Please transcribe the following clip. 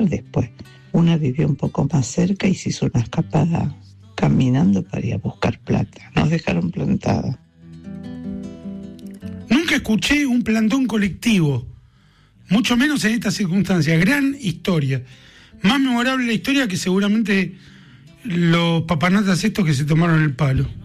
trabajar después. Una vivió un poco más cerca y se hizo una escapada caminando para ir a buscar plata. Nos dejaron plantadas. Nunca escuché un plantón colectivo, mucho menos en estas circunstancias. Gran historia. Más memorable la historia que seguramente los papanatas estos que se tomaron el palo.